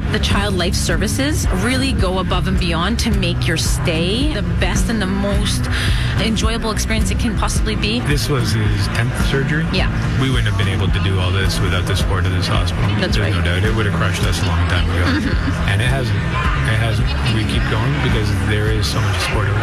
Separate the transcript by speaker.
Speaker 1: The Child Life Services really go above and beyond to make your stay the best and the most enjoyable experience it can possibly be.
Speaker 2: This was his 10th surgery.
Speaker 1: Yeah.
Speaker 2: We wouldn't have been able to do all this without the support of this hospital.
Speaker 1: That's right.
Speaker 2: No doubt. It would have crushed us a long time ago. And it hasn't. We keep going because there is so much support around.